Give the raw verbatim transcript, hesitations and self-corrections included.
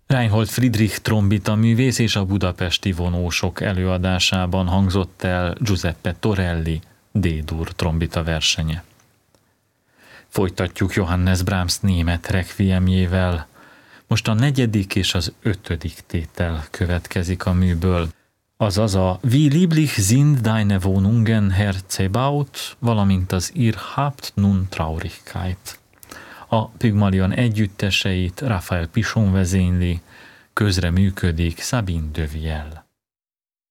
Reinhold Friedrich trombita művész és a budapesti vonósok előadásában hangzott el Giuseppe Torelli D-dur trombita versenye. Folytatjuk Johannes Brahms német requiemjével. Most a negyedik és az ötödik tétel következik a műből, azaz a Wie lieblich sind deine Wohnungen, Herr Zebaut, valamint az Ihr habt nun Traurigkeit. A Pygmalion együtteseit Raphael Pichon vezényli, közre működik Sabine de Viel.